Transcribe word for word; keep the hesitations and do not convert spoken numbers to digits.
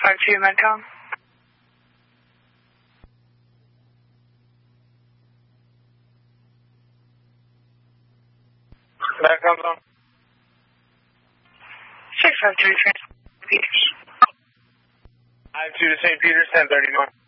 five two Medcom. Medcom zone. six five two Saint Peters. five two to Saint Peters, ten thirty north.